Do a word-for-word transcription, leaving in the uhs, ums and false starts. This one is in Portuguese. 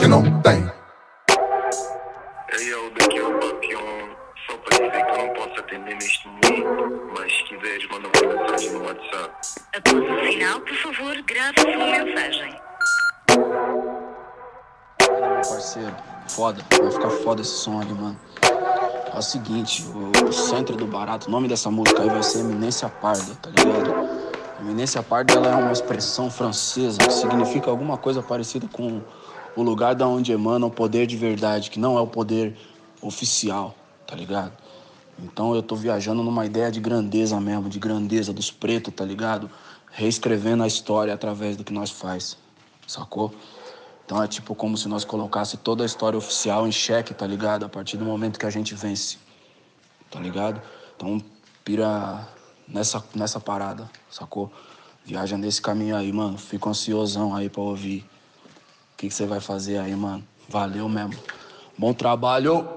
que não tem. Ei, eu daqui ao Papion, só para dizer que eu não posso atender neste momento, mas se quiseres manda uma mensagem no WhatsApp. Após o sinal, por favor, grave sua mensagem. Meu parceiro, foda, vai ficar foda esse som ali, mano. É o seguinte, o, o centro do barato, o nome dessa música aí vai ser Eminência Parda, tá ligado? Eminência Parda, ela é uma expressão francesa que significa alguma coisa parecida com o lugar da onde emana o poder de verdade, que não é o poder oficial, tá ligado? Então eu tô viajando numa ideia de grandeza mesmo, de grandeza dos pretos, tá ligado? Reescrevendo a história através do que nós faz, sacou? Então é tipo como se nós colocasse toda a história oficial em xeque, tá ligado? A partir do momento que a gente vence, tá ligado? Então pira nessa, nessa parada, sacou? Viaja nesse caminho aí, mano. Fico ansiosão aí pra ouvir o que você vai fazer aí, mano. Valeu mesmo. Bom trabalho!